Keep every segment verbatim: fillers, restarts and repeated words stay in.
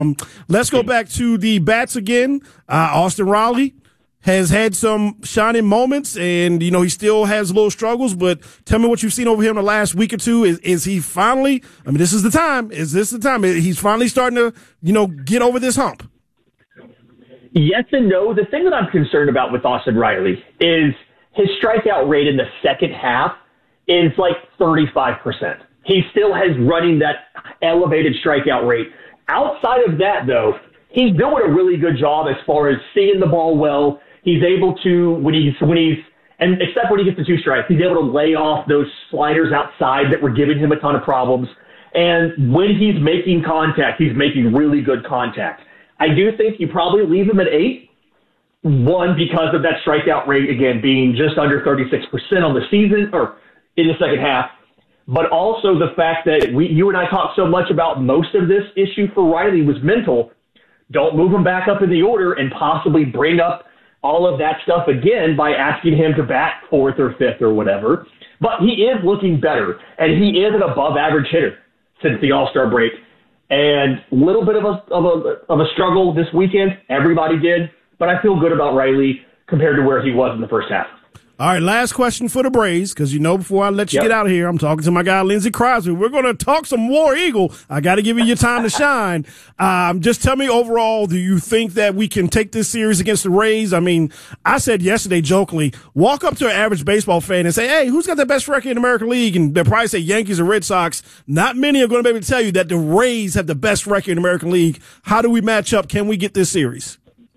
Um, let's go back to the bats again. Uh, Austin Riley has had some shining moments, and, you know, he still has little struggles, but tell me what you've seen over him the last week or two. Is, is he finally, I mean, this is the time. Is this the time? He's finally starting to, you know, get over this hump. Yes and no. The thing that I'm concerned about with Austin Riley is his strikeout rate in the second half is like thirty-five percent. He still has running that elevated strikeout rate. Outside of that, though, he's doing a really good job as far as seeing the ball well. He's able to, when he's, when he's, and except when he gets the two strikes, he's able to lay off those sliders outside that were giving him a ton of problems. And when he's making contact, he's making really good contact. I do think you probably leave him at eight. One, because of that strikeout rate, again, being just under thirty-six percent on the season or in the second half. But also the fact that we, you and I talked so much about most of this issue for Riley was mental. Don't move him back up in the order and possibly bring up all of that stuff again by asking him to bat fourth or fifth or whatever. But he is looking better, and he is an above-average hitter since the All-Star break. And a little bit of a, of a of a struggle this weekend. Everybody did. But I feel good about Riley compared to where he was in the first half. All right, last question for the Braves, because you know before I let you yep. get out of here, I'm talking to my guy, Lindsey Crosby. We're going to talk some War Eagle. I got to give you your time to shine. Um, just tell me overall, do you think that we can take this series against the Rays? I mean, I said yesterday jokingly, walk up to an average baseball fan and say, hey, who's got the best record in the American League? And they'll probably say Yankees or Red Sox. Not many are going to be able to tell you that the Rays have the best record in the American League. How do we match up? Can we get this series?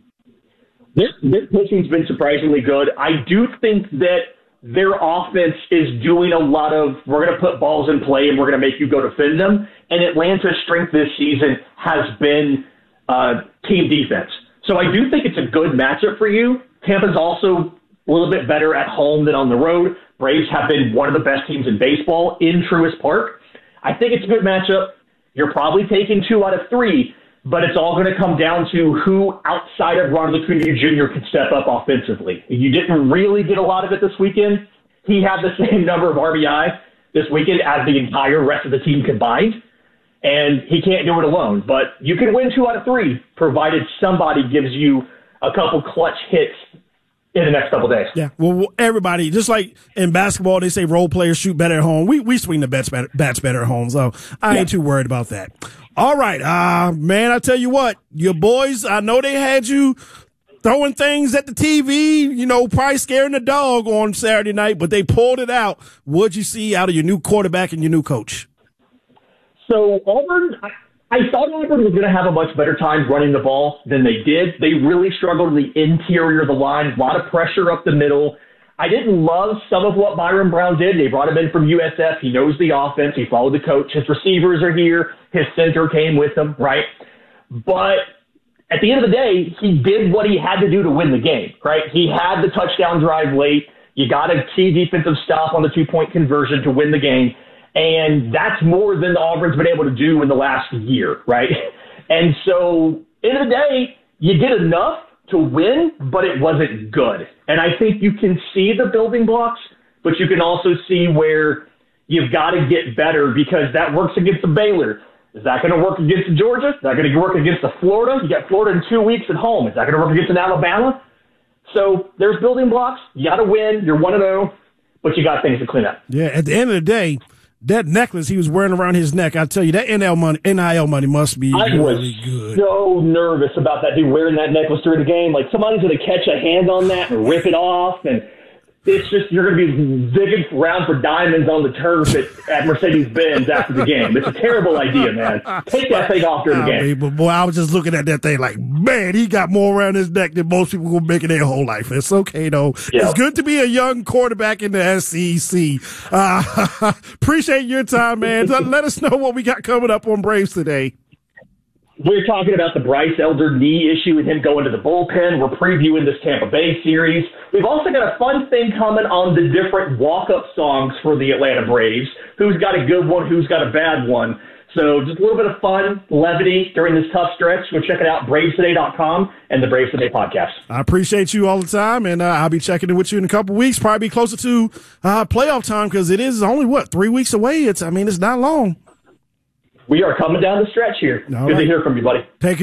This, this pitching's been surprisingly good. I do think that their offense is doing a lot of, we're going to put balls in play and we're going to make you go defend them. And Atlanta's strength this season has been uh, team defense. So I do think it's a good matchup for you. Tampa's also a little bit better at home than on the road. Braves have been one of the best teams in baseball in Truist Park. I think it's a good matchup. You're probably taking two out of three. But it's all going to come down to who outside of Ronald Acuna Junior can step up offensively. You didn't really get a lot of it this weekend. He had the same number of R B I this weekend as the entire rest of the team combined, and he can't do it alone. But you can win two out of three, provided somebody gives you a couple clutch hits in the next couple days. Yeah, well, everybody, just like in basketball, they say role players shoot better at home. We we swing the bats better, bats better at home, so I yeah. ain't too worried about that. All right, uh, man, I tell you what, your boys, I know they had you throwing things at the T V, you know, probably scaring the dog on Saturday night, but they pulled it out. What'd you see out of your new quarterback and your new coach? So Auburn, I, I thought Auburn was going to have a much better time running the ball than they did. They really struggled in the interior of the line, a lot of pressure up the middle. I didn't love some of what Byron Brown did. They brought him in from U S F. He knows the offense. He followed the coach. His receivers are here. His center came with him, right? But at the end of the day, he did what he had to do to win the game, right? He had the touchdown drive late. You got a key defensive stop on the two-point conversion to win the game. And that's more than Auburn's been able to do in the last year, right? And so, end of the day, you did enough to win, but it wasn't good. And I think you can see the building blocks, but you can also see where you've got to get better because that works against the Baylor. Is that going to work against the Georgia? Is that going to work against the Florida? You got Florida in two weeks at home. Is that going to work against an Alabama? So there's building blocks. You got to win. You're one and oh, but you got things to clean up. Yeah, at the end of the day, that necklace he was wearing around his neck, I tell you, that N I L money, N I L money must be I really was good. So nervous about that dude wearing that necklace during the game. Like somebody's going to catch a hand on that and rip it off, and it's just you're going to be digging around for diamonds on the turf at, at Mercedes-Benz after the game. It's a terrible idea, man. Take that thing off during the game. I mean, but boy, I was just looking at that thing like, man, he got more around his neck than most people will make in their whole life. It's okay, though. Yep. It's good to be a young quarterback in the S E C. Uh, appreciate your time, man. Let us know what we got coming up on Braves today. We're talking about the Bryce Elder knee issue with him going to the bullpen. We're previewing this Tampa Bay series. We've also got a fun thing coming on the different walk-up songs for the Atlanta Braves. Who's got a good one? Who's got a bad one? So just a little bit of fun, levity during this tough stretch. Go check it out, braves today dot com and the Braves Today podcast. I appreciate you all the time, and uh, I'll be checking in with you in a couple weeks, probably closer to uh, playoff time because it is only, what, three weeks away? It's I mean, it's not long. We are coming down the stretch here. All Good right. to hear from you, buddy. Take